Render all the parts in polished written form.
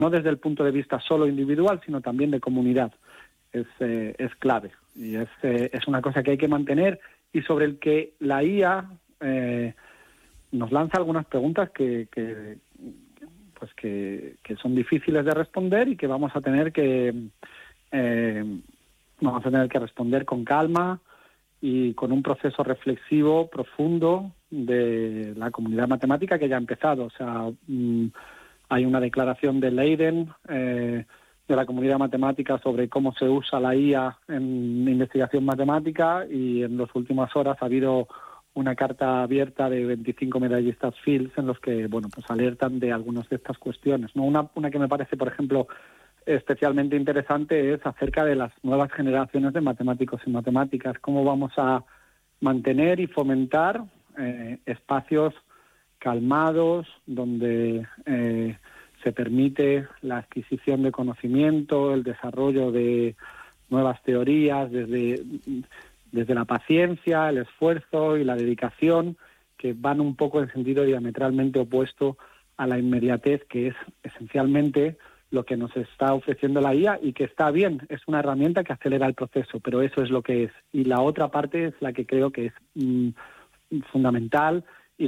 no desde el punto de vista solo individual, sino también de comunidad. Es clave y es una cosa que hay que mantener y sobre el que la IA nos lanza algunas preguntas que son difíciles de responder y que vamos a tener que responder con calma y con un proceso reflexivo profundo de la comunidad matemática que ya ha empezado. O sea, hay una declaración de Leiden, de la comunidad matemática, sobre cómo se usa la IA en investigación matemática, y en las últimas horas ha habido una carta abierta de 25 medallistas Fields en los que, pues alertan de algunas de estas cuestiones, ¿no? Una que me parece, por ejemplo, especialmente interesante es acerca de las nuevas generaciones de matemáticos y matemáticas. Cómo vamos a mantener y fomentar espacios calmados donde se permite la adquisición de conocimiento, el desarrollo de nuevas teorías desde la paciencia, el esfuerzo y la dedicación, que van un poco en sentido diametralmente opuesto a la inmediatez, que es esencialmente lo que nos está ofreciendo la IA, y que está bien, es una herramienta que acelera el proceso, pero eso es lo que es. Y la otra parte es la que creo que es fundamental y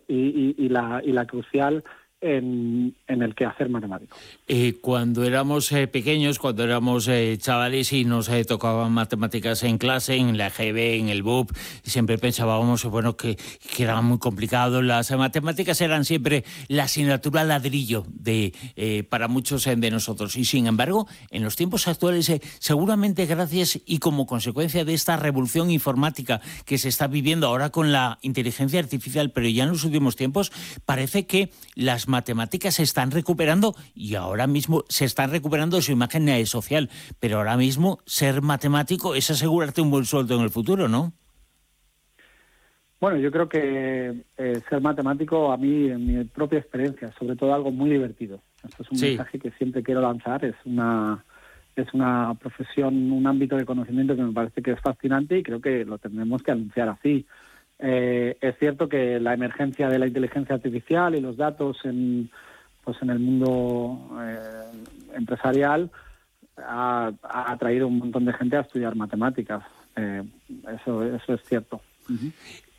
la crucial en el quehacer matemático. Cuando éramos pequeños, cuando éramos chavales y nos tocaban matemáticas en clase, en la EGB, en el BUP, siempre pensábamos que era muy complicado. Las matemáticas eran siempre la asignatura ladrillo para muchos de nosotros. Y sin embargo, en los tiempos actuales, seguramente gracias y como consecuencia de esta revolución informática que se está viviendo ahora con la inteligencia artificial, pero ya en los últimos tiempos, parece que las matemáticas se están recuperando, y ahora mismo se están recuperando su imagen social, pero ahora mismo ser matemático es asegurarte un buen sueldo en el futuro, ¿no? Bueno, yo creo que ser matemático, a mí, en mi propia experiencia, sobre todo algo muy divertido. Esto es un mensaje que siempre quiero lanzar. Es una profesión, un ámbito de conocimiento que me parece que es fascinante, y creo que lo tendremos que anunciar así. Es cierto que la emergencia de la inteligencia artificial y los datos en el mundo empresarial ha atraído un montón de gente a estudiar matemáticas. Eso es cierto. Uh-huh.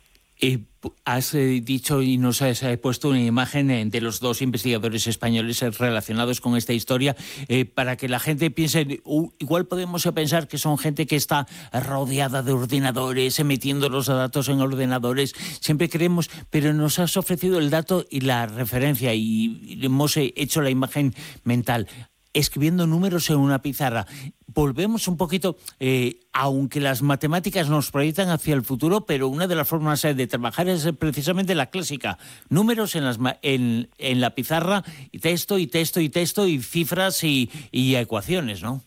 Has dicho y nos has puesto una imagen de los dos investigadores españoles relacionados con esta historia, para que la gente piense, igual podemos pensar que son gente que está rodeada de ordenadores, metiendo los datos en ordenadores, siempre creemos, pero nos has ofrecido el dato y la referencia y hemos hecho la imagen mental, escribiendo números en una pizarra. Volvemos un poquito, aunque las matemáticas nos proyectan hacia el futuro, pero una de las formas de trabajar es precisamente la clásica. Números en la pizarra, y texto, y cifras y ecuaciones, ¿no?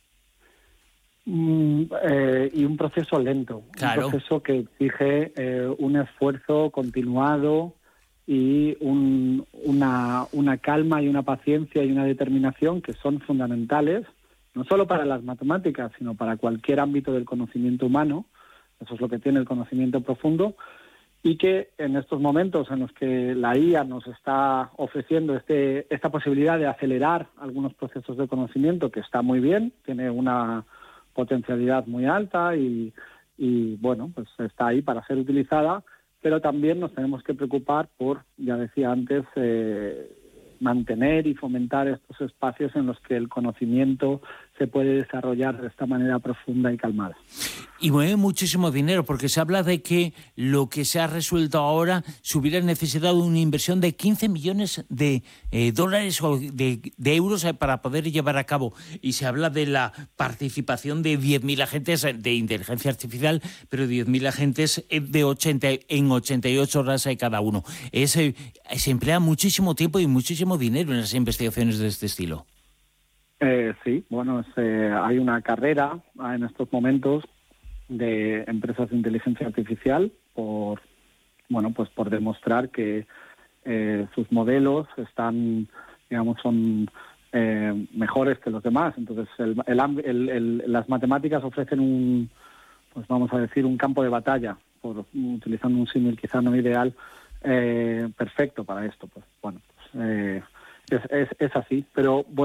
Y un proceso lento, claro. Un proceso que exige un esfuerzo continuado y una calma y una paciencia y una determinación que son fundamentales, no solo para las matemáticas, sino para cualquier ámbito del conocimiento humano. Eso es lo que tiene el conocimiento profundo, y que en estos momentos en los que la IA nos está ofreciendo esta posibilidad de acelerar algunos procesos de conocimiento, que está muy bien, tiene una potencialidad muy alta y pues está ahí para ser utilizada, pero también nos tenemos que preocupar por, ya decía antes, mantener y fomentar estos espacios en los que el conocimiento se puede desarrollar de esta manera profunda y calmada. Y mueve muchísimo dinero, porque se habla de que lo que se ha resuelto ahora se hubiera necesitado una inversión de 15 millones de dólares o de euros para poder llevar a cabo. Y se habla de la participación de 10.000 agentes de inteligencia artificial, pero 10.000 agentes en 88 horas cada uno. Se emplea muchísimo tiempo y muchísimo dinero en las investigaciones de este estilo. Sí, hay una carrera en estos momentos de empresas de inteligencia artificial por demostrar que sus modelos son mejores que los demás. Entonces, las matemáticas ofrecen un campo de batalla, utilizando un símil quizá no ideal, perfecto para esto. Es así, pero